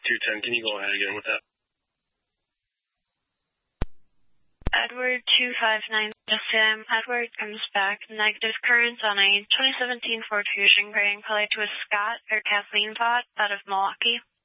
210. Can you go ahead again with that? Edward 259 Sam. Edward comes back. Negative currents on a 2017 Ford Fusion gray and color to a Scott or Kathleen pod out of Milwaukee.